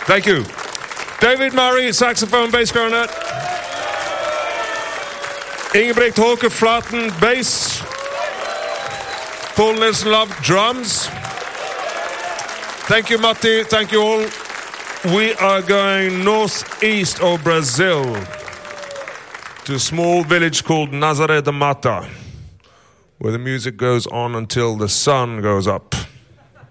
Thank you. David Murray, saxophone, bass clarinet. Ingebrigt Håke Flaten, bass. Paul Nelson Love, drums. Thank you, Matti. Thank you all. We are going northeast of Brazil to a small village called Nazaré da Mata, where the music goes on until the sun goes up.